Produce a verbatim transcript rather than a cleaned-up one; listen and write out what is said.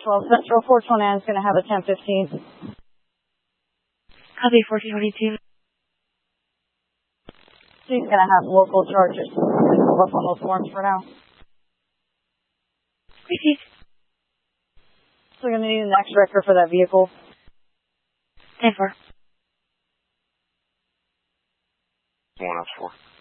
twelve Central, four twenty-nine is going to have a ten fifteen. Copy, fourteen twenty-two. She's going to have local charges. Hold up on those forms for now. Received. So we're going to need an X record for that vehicle. ten four. one oh four.